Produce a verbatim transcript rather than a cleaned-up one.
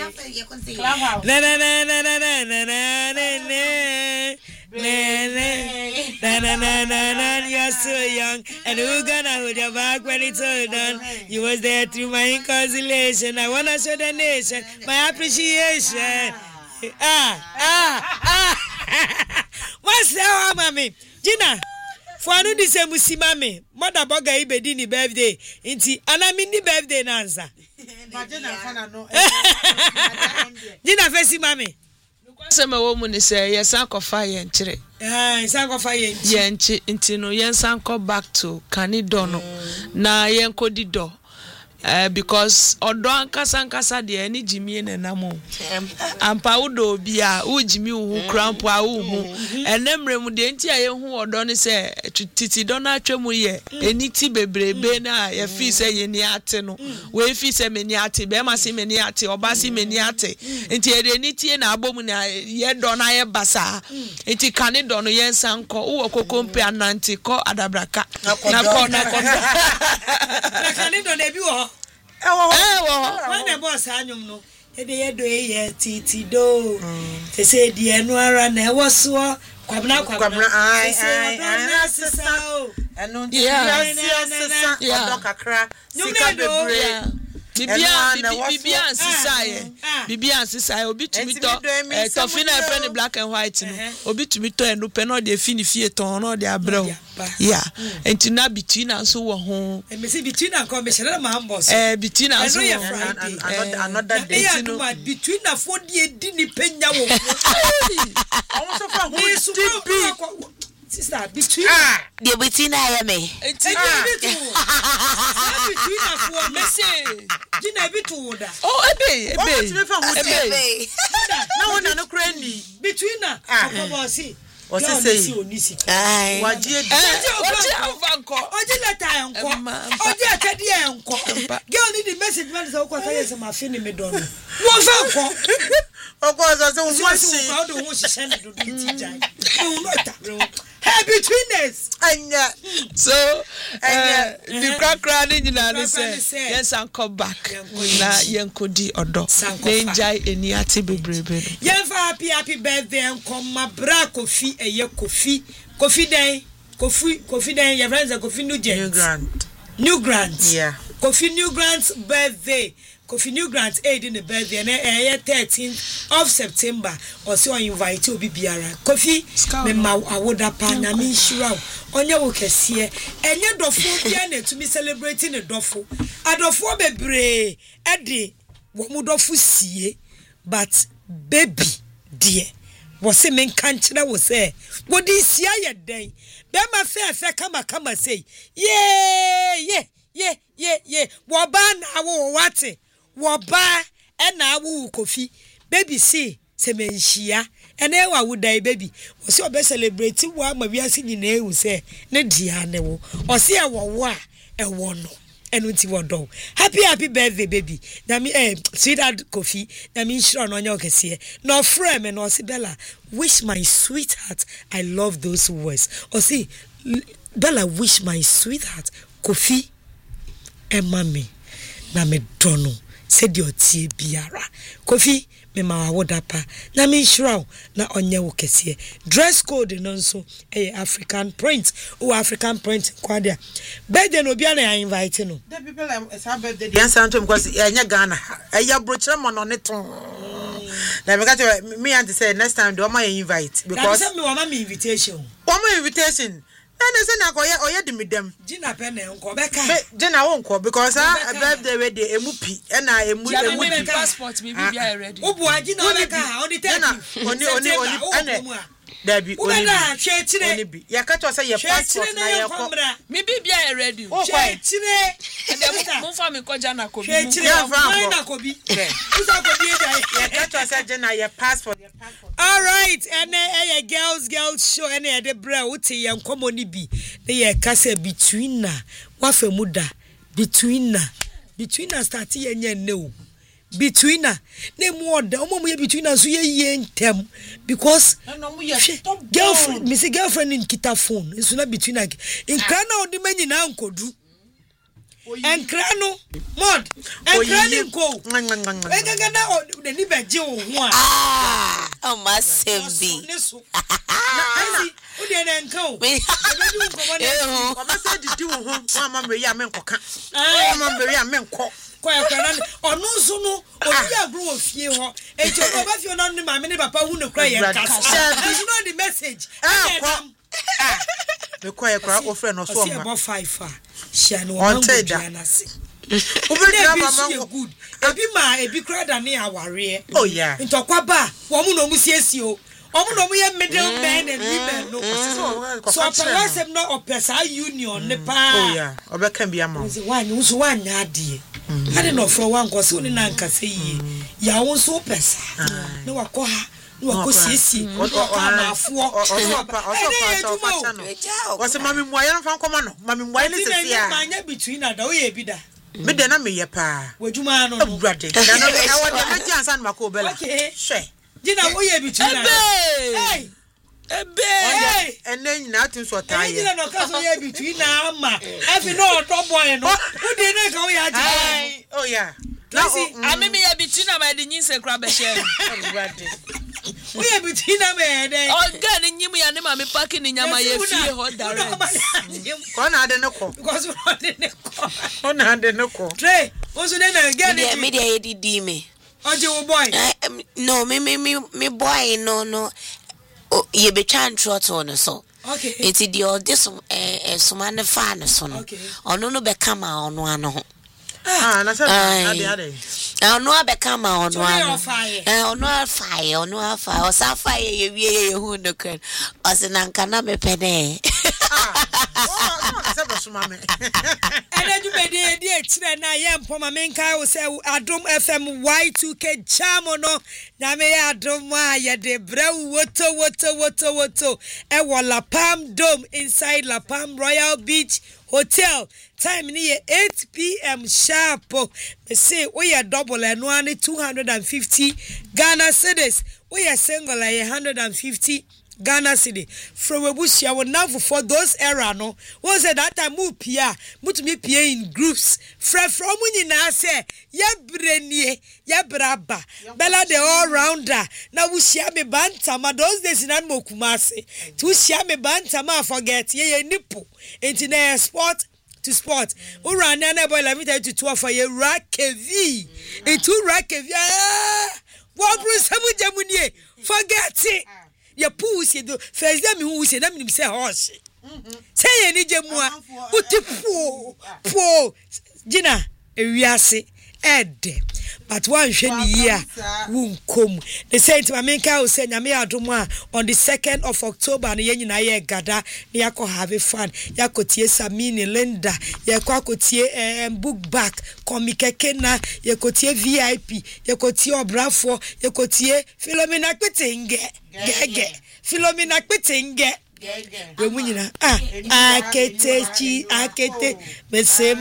na na na na na na na na na na na na na. You're so young, and who gonna hold your back when it's all done? You was there through my consolation. I wanna show the nation my appreciation. Ah ah ah. What's that, mommy? Gina. For no this emusi mame mother boga ibedi ni birthday inti anami ni birthday na answer Gina fana no Gina fesi mame se me wo mu ni se yesan kofa ye nchire eh yesan kofa ye nchi ye nchi inti no yesan ko back to Kanido no na yen ko dido Uh, because odo ankasa ankasa de ani jimie na namo ampa udo bia u jimi hu cramp a u hu enemre mu de nti aye hu odo ne se titi do na atwemu ye eni ti bebrebe na ye fi se ye ni ate no we fi se me ni ate be ma se me ni ate oba se me ni ate nti e de ni tie na abomu na ye do na ye basa nti Kanido no ye nsanko u okokompe ananti ko adabraka na ko na ko na Kanido na bi wo ewo ewo when the boss anyum no e de yedo e ye titi do te se di enu ara na e wo so kwabna kwabna ai ai ai sisa enu di sisa odo kakra sika bebre Bibia bibia ansisaye bibia ansisaye obi tumi to tofi na friend black and white no obi tumi to enu pe no de fi ni fie ton no de abrew yeah enti na between anso wo ho e me say between an come share ma ambos eh between anso another day no between na for die di ni penya wo awon so fa ho sister between ah the between I am me enti between na for me say Gina bitu da oh ebe ebe ebe na wona no kra ni between na ko see o se say onisi ai waji edi oji avanko oji letter enko oji atade enko girl need the message man say ko say say ma fi ni me don wo fa enko o ko so say wo si ko do wo hihye na do ti jai wo no ta hey between us anya so uh, the crack crack ni na ni say yes and come back na yenkodi odo na enjoy eni ati bebrebe yen fa happy happy birthday enko ma bra Kofi eye Kofi Kofi den Kofi Kofi den your friends Kofi New Gent New Grant New Grant yeah Kofi New Grant's birthday Kofi New Grant aid in the birthday and eh thirteenth of September or so invite obi biara Kofi me ma awoda pa na me shira onye wo kese enye dofo bia na to me celebrating the dofo adofo bebre e de wo mu dofo sie but baby dear was se men kan kire wo se wo di sia ye den be ma fe fe kama kama say yeah yeah yeah yeah yeah wo ba na wo wate wo ba e na wo Kofi baby see se men hia ene wa wo dai baby wo se obe celebrate wo ama wiase nyina e wo se ne dia ne wo o se e wo wo a e wo no enuti wodo happy happy birthday baby na me eh sweetheart Kofi na me sure no nya okese no frame me no se Bella wish my sweetheart I love those words o see Bella wish my sweetheart Kofi e mami na me dono se di otie biara Kofi me ma woda pa na me sure na onye okese dress code no nso eh African print o African print kwadia birthday no bia na invite no the people is her birthday the answer to because enya Ghana eya brochre mo no ne ton na me got me and say next time do my invite because me want me invitation one more invitation na say na ko ye oye de medam Gina pen enko beka Gina won ko because her birthday we dey emu pi e na emu emu passport me be ready obu Gina beka on the thirty oni oni oni Debbie oni oni bi ya ka to say your passport na ye ko me be be ready che chire and dem mo fa me ko Jana Kobi che chire na Kobi usa Kobi e ya ka to say Jana your passport your passport all right and eh girls girls show and eh the bra uti yan komoni bi na ye ka say between na wa fa muda between na between na start ye nya ne o between na ne mo oda omo mo ye between na so ye ye ntem because girlfriend me say girlfriend in kita phone so na between na in kana odi manyi na nkodu enkra no mod enkra ni go egaga na de ni beje wo ho a ah o ma sembi na asi o de na enka o e be du nkomo na o ma say didi wo ho wa ma meri a menkoka wa ma meri a menko ko ekra na onu nso no obi agro ofie ho e je ko ba fie no ne ma me ne papa hu no kra ye kasa you know the message ah me ko ekra o friend no so ma five ah shia no o ma na se Obedi mama good. Ebi ma ebi kra da ne aware. Oh yeah. Ntokwa ba, wo mu no mu siesie o. Omu no mu ye middle men and women no. So opera no opesa union ne pa. Oh yeah. Obeka bia ma. Nze wanyu nso wanya ade. Ade no fro wan kwose oni na nkase yi. Ya wo nso opesa. Ne wakọ ha. Ne wakọ siesie. O ma afo. O so pa, o so pa so pa chano. O se mami muaye no fa nkoma no. Mami muaye ne sisi a. Manya between ada o ye bi da. Me de na me ye pa wajuma no no brade na no e wo de me jansan mako bela hwe gina wo ye bitu na hey ebe ene nyina atin so ta ye gina no ka so ye bitu na ama afi no odo boy no wo de na ka wo ya ji oh yeah na si amimi ye bitu na ma de nyinse kra be share brade wo ye bitu na me de o ga ni nyim ya ne ma me park ni nyama ye fie ho direct ko na ade ne ko because wo de ne ko ko na ade ne ko tre wo so de na ga ni me dey didi me oje wo boy no me me me boy no no ye be chan trot on so okay it's the all this eh suma ne fa ne so no ono no be kama ono ano ho ah na say ade ade ono abeka ma ono ano eh ono afaye ono afaye o safaye ye wie ye hu no kran o se na nka na me pene ah o na say be suma me ene ju be de de tire na ye mpoma me nkai wo say Adom F M Y two K chamo no na me ya Adom a ye de bra woto woto woto woto e wo La Palm Dome inside La Palm Royal Beach Hotel. Time ni eight p m sharp. Me say we are double and one two hundred fifty Ghana cedis. We are single like one hundred fifty Ghana cedi. From Webushia will now for those era no. Was at that time move pia, move me pia in groups. Fra from when you say ya brenie, ya braba, Bella the all rounder. Now we share me bantama those days in Mokumase. To share me bantama forget ye nipple. Into sport to sport. Ura nana boy let me tell you to twelve for ye rakevi. Into rakevi. Ah, wabru samu jamunye. Forget it. Ya pussy do first day me who say na me say horse. Say ye ni jemua. Uti po po Gina ewiase ede. But one hwe ni ya wunkom. They say to America o say nyame adom a on the second of October no ye nyina ye gada na yakọ have fun. Yakotie Samini Linda, yakọ akotie um, book back, komikeke na yakotie V I P, yakotie obrafo, yakotie Philomena Kpetenge. Gege. Philomena Kpetenge. We munyina ah akete chi akete me say